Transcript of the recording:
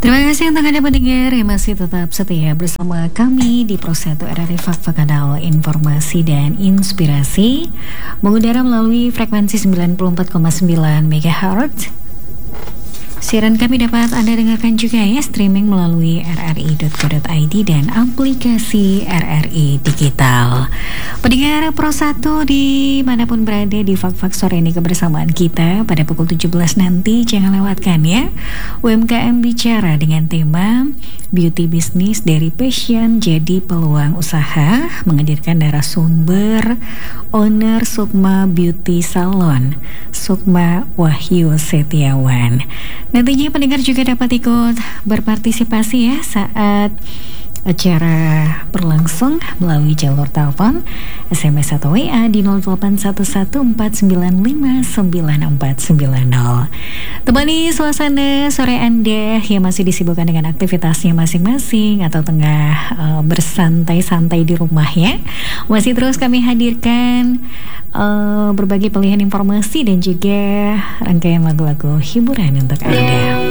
Terima kasih untuk Anda pendengar yang masih tetap setia bersama kami di Pro 1 RRI Fakta Kanal Informasi dan Inspirasi, mengudara melalui frekuensi 94,9 MHz. Siaran kami dapat Anda dengarkan juga ya streaming melalui rri.co.id dan aplikasi RRI Digital. Pendengar Pro 1 dimanapun berada di Fak-Fak sore ini kebersamaan kita pada pukul 17 nanti, jangan lewatkan ya UMKM Bicara dengan tema Beauty Business dari Passion jadi Peluang Usaha, menghadirkan narasumber owner Sukma Beauty Salon, Sukma Wahyu Setiawan. Nantinya pendengar juga dapat ikut berpartisipasi ya saat acara berlangsung melalui jalur telepon, SMS atau WA di 0811495940. Temani suasana sore Anda yang masih disibukkan dengan aktivitasnya masing-masing atau tengah bersantai-santai di rumah ya. Masih terus kami hadirkan berbagai pilihan informasi dan juga rangkaian lagu-lagu hiburan untuk Anda.